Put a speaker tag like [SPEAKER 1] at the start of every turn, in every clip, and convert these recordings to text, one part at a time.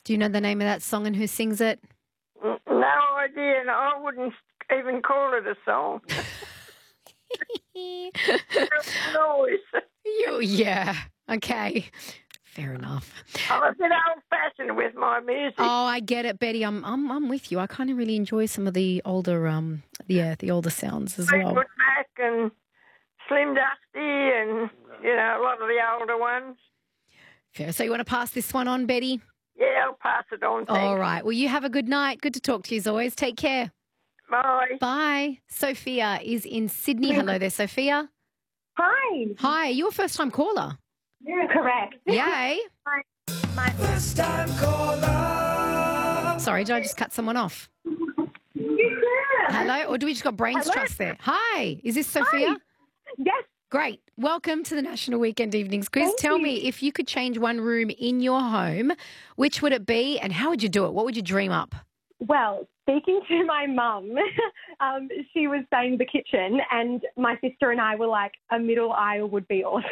[SPEAKER 1] Do you know the name of that song and who sings it?
[SPEAKER 2] No idea, and I wouldn't even call it a song. Noise.
[SPEAKER 1] Yeah. Okay. Fair enough.
[SPEAKER 2] I'm a bit old-fashioned with my music.
[SPEAKER 1] Oh, I get it, Betty. I'm with you. I kind of really enjoy some of the older the older sounds as well.
[SPEAKER 2] Fleetwood Mac and Slim Dusty and, a lot of the older ones.
[SPEAKER 1] Fair. So you want to pass this one on, Betty?
[SPEAKER 2] Yeah, I'll pass it on. Thanks.
[SPEAKER 1] All right. Well, you have a good night. Good to talk to you as always. Take care.
[SPEAKER 2] Bye.
[SPEAKER 1] Bye. Sophia is in Sydney. Hello there, Sophia.
[SPEAKER 3] Hi.
[SPEAKER 1] Hi. You're a first-time caller.
[SPEAKER 3] Yeah, correct.
[SPEAKER 1] Yay.
[SPEAKER 3] My
[SPEAKER 4] First time caller.
[SPEAKER 1] Sorry, did I just cut someone off?
[SPEAKER 3] You did.
[SPEAKER 1] Hello? Or do we just got brains trust there? Hi. Is this Sophia?
[SPEAKER 3] Yes.
[SPEAKER 1] Great. Welcome to the National Weekend Evenings Quiz. Tell me, if you could change one room in your home, which would it be and how would you do it? What would you dream up?
[SPEAKER 3] Well, speaking to my mum, she was saying the kitchen, and my sister and I were like, a middle aisle would be awesome.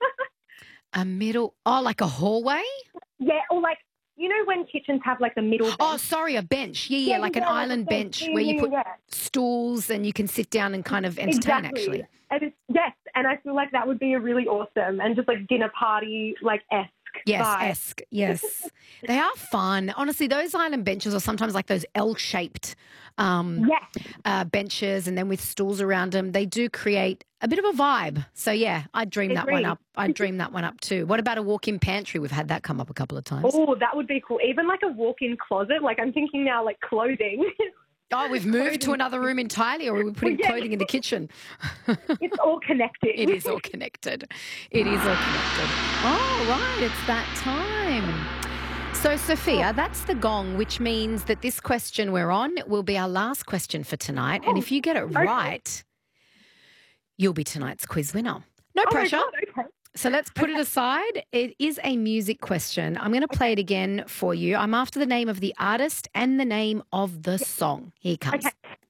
[SPEAKER 1] Like a hallway?
[SPEAKER 3] Yeah, or like, when kitchens have like the middle bench.
[SPEAKER 1] Oh, sorry, a bench. Yeah, like an island bench where you put stools and you can sit down and kind of entertain, actually.
[SPEAKER 3] Yes, and I feel like that would be a really awesome and just like dinner party, like esque.
[SPEAKER 1] Yes,
[SPEAKER 3] vibe.
[SPEAKER 1] esque. Yes. They are fun. Honestly, those island benches are sometimes like those L-shaped benches and then with stools around them. They do create a bit of a vibe. So, yeah, I'd dream that one up. I'd dream that one up too. What about a walk-in pantry? We've had that come up a couple of times.
[SPEAKER 3] Oh, that would be cool. Even like a walk-in closet. Like I'm thinking now like clothing.
[SPEAKER 1] Oh, we've moved to another room entirely, or we're putting clothing in the kitchen.
[SPEAKER 3] It's all connected.
[SPEAKER 1] It is all connected. It is all connected. Oh, right. It's that time. So, Sophia, that's the gong, which means that this question we're on will be our last question for tonight. And if you get it right, you'll be tonight's quiz winner. No pressure.
[SPEAKER 3] My God, okay.
[SPEAKER 1] So let's put it aside. It is a music question. I'm going to play it again for you. I'm after the name of the artist and the name of the song. Here it comes.
[SPEAKER 3] Okay.